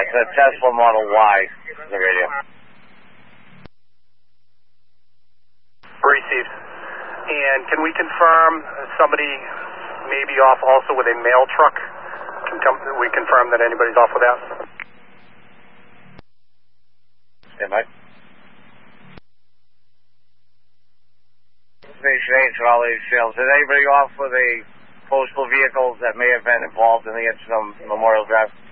It's a Tesla Model Y, the radio. Received. And can we confirm somebody may be off also with a mail truck? Can we confirm that anybody's off with that? Stand by. Station 8 to all these fields. Is anybody off with a postal vehicle that may have been involved in the incident on Memorial Drive?